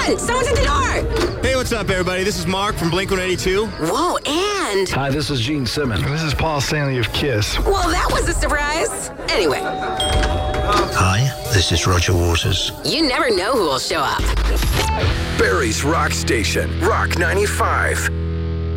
on! Someone's at the door! Hey, what's up, everybody? This is Mark from Blink-182. Whoa, and... Hi, this is Gene Simmons. And this is Paul Stanley of KISS. Well, that was a surprise. Anyway. Hi, this is Roger Waters. You never know who will show up. Barry's Rock Station, Rock 95.